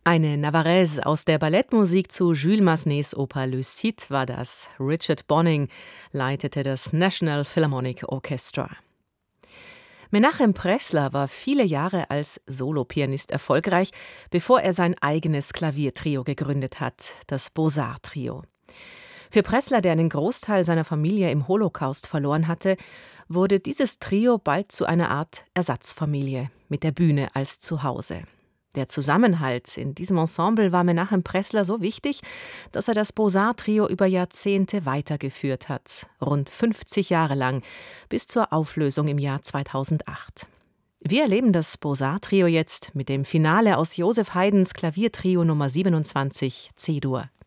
Eine Navarraise aus der Ballettmusik zu Jules Massenets Oper Le Cid war das. Richard Bonning leitete das National Philharmonic Orchestra. Menachem Pressler war viele Jahre als Solopianist erfolgreich, bevor er sein eigenes Klaviertrio gegründet hat, das Beaux-Arts-Trio. Für Pressler, der einen Großteil seiner Familie im Holocaust verloren hatte, wurde dieses Trio bald zu einer Art Ersatzfamilie mit der Bühne als Zuhause. Der Zusammenhalt in diesem Ensemble war Menachem Pressler so wichtig, dass er das Beaux-Arts-Trio über Jahrzehnte weitergeführt hat, rund 50 Jahre lang, bis zur Auflösung im Jahr 2008. Wir erleben das Beaux-Arts-Trio jetzt mit dem Finale aus Joseph Haydns Klaviertrio Nummer 27 C-Dur.